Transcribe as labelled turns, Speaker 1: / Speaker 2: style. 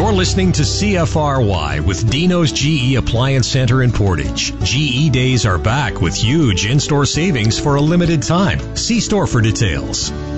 Speaker 1: You're listening to CFRY with Dino's GE Appliance Center in Portage. GE Days are back with huge in-store savings for a limited time. See store for details.